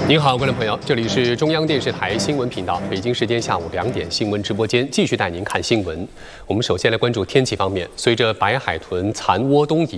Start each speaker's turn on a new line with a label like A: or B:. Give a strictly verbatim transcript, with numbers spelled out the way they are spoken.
A: 您好，观众朋友，这里是中央电视台新闻频道，北京时间下午两点新闻直播间，继续带您看新闻。我们首先来关注天气方面，随着白海豚残涡东移。